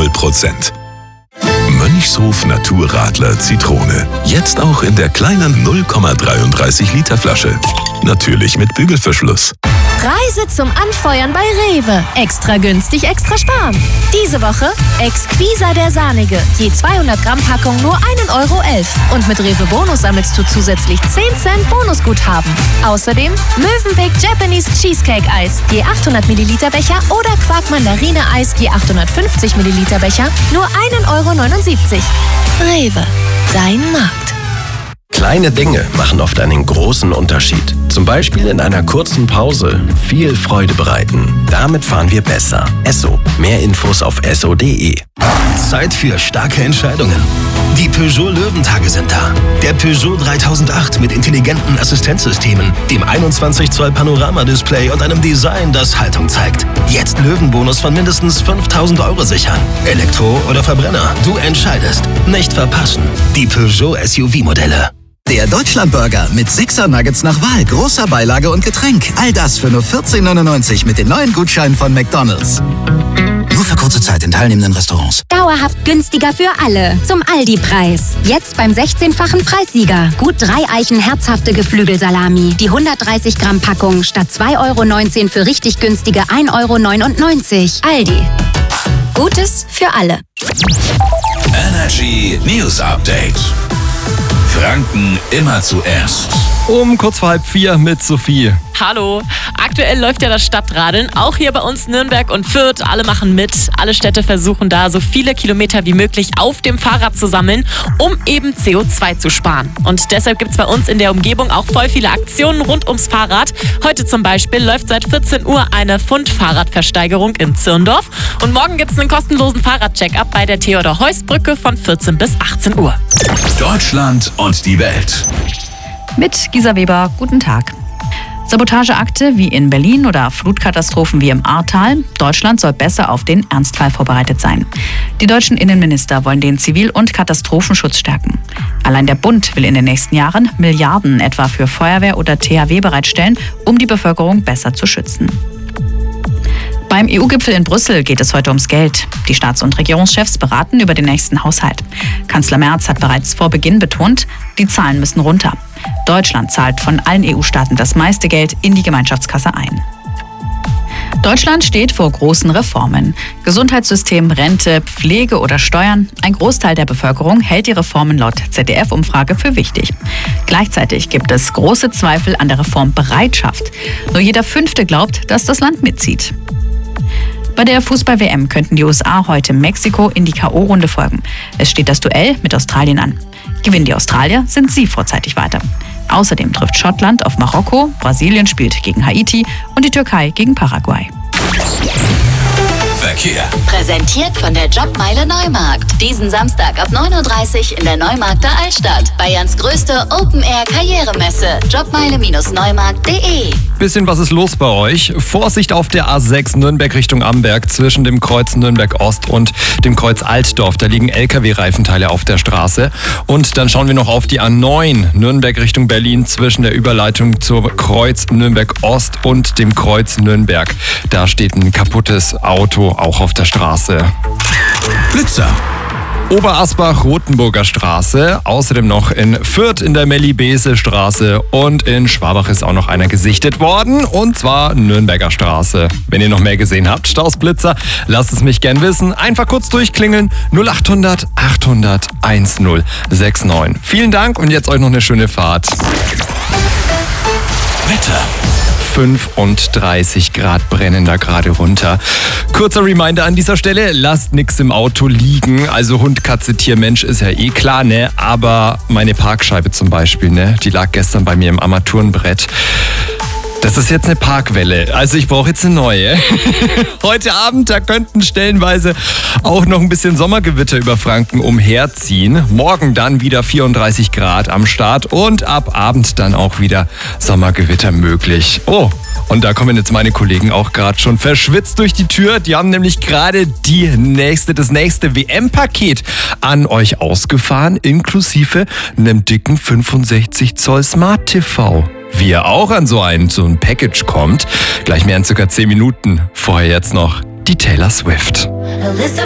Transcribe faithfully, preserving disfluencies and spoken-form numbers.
null Prozent. Mönchshof Naturradler Zitrone. Jetzt auch in der kleinen null Komma dreiunddreißig Liter Flasche. Natürlich mit Bügelverschluss. Preise zum Anfeuern bei Rewe. Extra günstig, extra sparen. Diese Woche Exquisa der Sahnige. Je zweihundert Gramm Packung nur ein Euro elf. Und mit Rewe Bonus sammelst du zusätzlich zehn Cent Bonusguthaben. Außerdem Mövenpick Japanese Cheesecake Eis. Je achthundert Milliliter Becher oder Quark Mandarine Eis. Je achthundertfünfzig Milliliter Becher. Nur ein Euro neunundsiebzig. Rewe. Dein Markt. Kleine Dinge machen oft einen großen Unterschied. Zum Beispiel in einer kurzen Pause viel Freude bereiten. Damit fahren wir besser. Esso. Mehr Infos auf esso punkt de. Zeit für starke Entscheidungen. Die Peugeot Löwentage sind da. Der Peugeot dreitausendacht mit intelligenten Assistenzsystemen, dem einundzwanzig Zoll Panoramadisplay und einem Design, das Haltung zeigt. Jetzt Löwenbonus von mindestens fünftausend Euro sichern. Elektro oder Verbrenner, du entscheidest. Nicht verpassen. Die Peugeot S U V-Modelle. Der Deutschlandburger mit Sixer Nuggets nach Wahl, großer Beilage und Getränk. All das für nur vierzehn neunundneunzig mit den neuen Gutscheinen von McDonald's. Nur für kurze Zeit in teilnehmenden Restaurants. Dauerhaft günstiger für alle. Zum Aldi-Preis. Jetzt beim sechzehnfachen Preissieger. Gut drei Eichen herzhafte Geflügelsalami. Die hundertdreißig Gramm Packung statt zwei Euro neunzehn für richtig günstige ein Euro neunundneunzig. Aldi. Gutes für alle. Energy News Update. Franken immer zuerst. Um kurz vor halb vier mit Sophie. Hallo. Aktuell läuft ja das Stadtradeln, auch hier bei uns Nürnberg und Fürth. Alle machen mit. Alle Städte versuchen da so viele Kilometer wie möglich auf dem Fahrrad zu sammeln, um eben C O zwei zu sparen. Und deshalb gibt es bei uns in der Umgebung auch voll viele Aktionen rund ums Fahrrad. Heute zum Beispiel läuft seit vierzehn Uhr eine Pfund-Fahrradversteigerung in Zirndorf. Und morgen gibt es einen kostenlosen Fahrrad-Check-up bei der Theodor-Heuss-Brücke von vierzehn bis achtzehn Uhr. Deutschland und die Welt. Mit Gisa Weber, guten Tag. Sabotageakte wie in Berlin oder Flutkatastrophen wie im Ahrtal. Deutschland soll besser auf den Ernstfall vorbereitet sein. Die deutschen Innenminister wollen den Zivil- und Katastrophenschutz stärken. Allein der Bund will in den nächsten Jahren Milliarden etwa für Feuerwehr oder T H W bereitstellen, um die Bevölkerung besser zu schützen. Beim E U-Gipfel in Brüssel geht es heute ums Geld. Die Staats- und Regierungschefs beraten über den nächsten Haushalt. Kanzler Merz hat bereits vor Beginn betont, die Zahlen müssen runter. Deutschland zahlt von allen E U-Staaten das meiste Geld in die Gemeinschaftskasse ein. Deutschland steht vor großen Reformen. Gesundheitssystem, Rente, Pflege oder Steuern. Ein Großteil der Bevölkerung hält die Reformen laut Z D F-Umfrage für wichtig. Gleichzeitig gibt es große Zweifel an der Reformbereitschaft. Nur jeder Fünfte glaubt, dass das Land mitzieht. Bei der Fußball-W M könnten die U S A heute Mexiko in die K O-Runde folgen. Es steht das Duell mit Australien an. Gewinnen die Australier, sind sie vorzeitig weiter. Außerdem trifft Schottland auf Marokko, Brasilien spielt gegen Haiti und die Türkei gegen Paraguay. Verkehr. Präsentiert von der Jobmeile Neumarkt. Diesen Samstag ab neun Uhr dreißig in der Neumarkter Altstadt. Bayerns größte Open-Air-Karrieremesse. Jobmeile Neumarkt punkt de. Bisschen was ist los bei euch? Vorsicht auf der A sechs Nürnberg Richtung Amberg zwischen dem Kreuz Nürnberg Ost und dem Kreuz Altdorf. Da liegen L K W-Reifenteile auf der Straße. Und dann schauen wir noch auf die A neun Nürnberg Richtung Berlin zwischen der Überleitung zur Kreuz Nürnberg Ost und dem Kreuz Nürnberg. Da steht ein kaputtes Auto auch auf der Straße. Blitzer. Oberasbach-Rotenburger Straße, außerdem noch in Fürth in der Melli-Bese-Straße und in Schwabach ist auch noch einer gesichtet worden, und zwar Nürnberger Straße. Wenn ihr noch mehr gesehen habt, Stausblitzer, lasst es mich gern wissen. Einfach kurz durchklingeln, null acht hundert achthundert10 69. Vielen Dank und jetzt euch noch eine schöne Fahrt. Wetter. fünfunddreißig Grad brennen da gerade runter. Kurzer Reminder an dieser Stelle, lasst nichts im Auto liegen. Also Hund, Katze, Tier, Mensch ist ja eh klar, ne? Aber meine Parkscheibe zum Beispiel, ne? Die lag gestern bei mir im Armaturenbrett. Das ist jetzt eine Parkwelle, also ich brauche jetzt eine neue. Heute Abend, da könnten stellenweise auch noch ein bisschen Sommergewitter über Franken umherziehen. Morgen dann wieder vierunddreißig Grad am Start und ab Abend dann auch wieder Sommergewitter möglich. Oh, und da kommen jetzt meine Kollegen auch gerade schon verschwitzt durch die Tür. Die haben nämlich gerade die nächste, das nächste W M-Paket an euch ausgefahren, inklusive einem dicken fünfundsechzig Zoll Smart T V. Wie ihr auch an so ein, so ein Package kommt, gleich mehr in circa zehn Minuten. Vorher jetzt noch die Taylor Swift. Alyssa